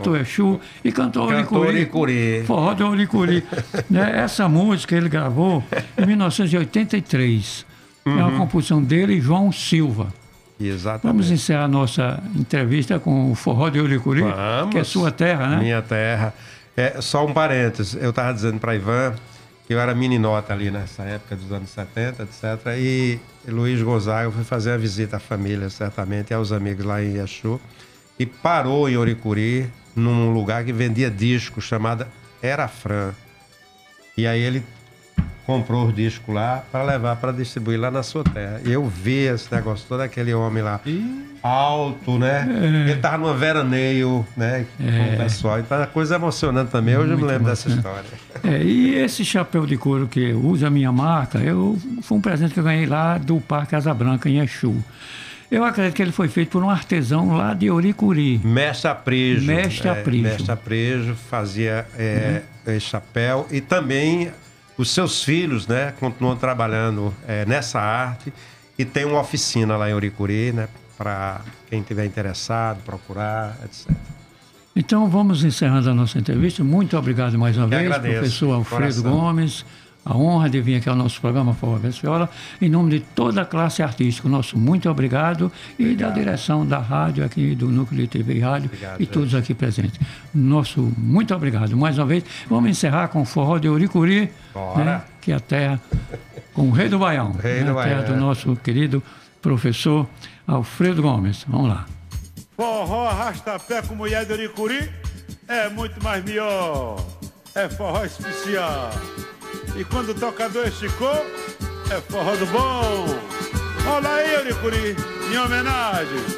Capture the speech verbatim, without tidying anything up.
cantou Exu e cantou Cantou Oricuri. Oricuri. Forró do Oricuri. Né? Essa música ele gravou em mil novecentos e oitenta e três. Uhum. É uma composição dele e João Silva. Exatamente. Vamos encerrar nossa entrevista com o Forró de Oricuri, Vamos. que é sua terra, né? Minha terra. É, só um parênteses, eu estava dizendo para Ivan que eu era meninota ali nessa época dos anos setenta, etcétera. E Luiz Gonzaga foi fazer uma visita à família, certamente, e aos amigos lá em Exu. E parou em Oricuri, num lugar que vendia discos, chamado Erafran. E aí ele comprou os discos lá para levar para distribuir lá na sua terra. E eu vi esse negócio todo, aquele homem lá, Ih. alto, né? É. Ele tava numa veraneio, né? É. Com o pessoal. Então, é uma coisa emocionante também. Hoje eu me lembro dessa história. É, e esse chapéu de couro que usa a minha marca, eu, foi um presente que eu ganhei lá do Parque Casa Branca, em Exu. Eu acredito que ele foi feito por um artesão lá de Oricuri. Mestre Aprejo. Mestre Aprejo. É, Mestre Aprejo fazia é, uhum. esse chapéu. E também os seus filhos, né, continuam trabalhando é, nessa arte. E tem uma oficina lá em Oricuri, né, para quem estiver interessado, procurar, etcétera. Então vamos encerrando a nossa entrevista. Muito obrigado mais uma Eu vez, agradeço, professor Alfredo coração. Gomes. A honra de vir aqui ao nosso programa Forró Verso Viola, em nome de toda a classe artística. Nosso muito obrigado e obrigado. Da direção da rádio aqui, do Núcleo de T V e Rádio, obrigado, e todos aqui presentes. Nosso muito obrigado. Mais uma vez, vamos encerrar com o Forró de Oricuri, né, que é a terra, com o Rei do Baião, Rei né, do a terra Baião. do nosso querido professor Alfredo Gomes. Vamos lá. Forró arrasta-pé com mulher de Oricuri é muito mais melhor. É forró especial. E quando o tocador esticou, é forró do bom. Olha aí, Oricuri, em homenagem